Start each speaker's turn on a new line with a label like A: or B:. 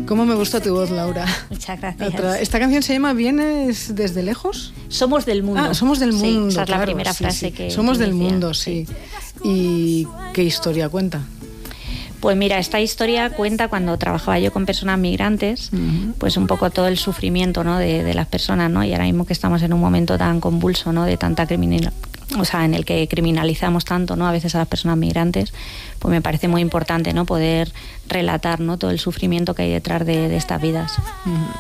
A: Cómo me gusta tu voz, Laura.
B: Muchas gracias.
A: Esta canción se llama ¿Vienes desde lejos?
B: Somos del mundo.
A: Somos del mundo.
B: Sí, esa es la
A: claro,
B: primera frase que
A: Somos del
B: decía,
A: mundo, sí. ¿Y qué historia cuenta?
B: Pues mira, esta historia cuenta cuando trabajaba yo con personas migrantes, pues un poco todo el sufrimiento, ¿no?, de las personas, ¿no? Y ahora mismo que estamos en un momento tan convulso, ¿no?, de tanta en el que criminalizamos tanto, ¿no?, a veces a las personas migrantes, pues me parece muy importante, ¿no?, poder relatar, ¿no?, todo el sufrimiento que hay detrás de estas vidas.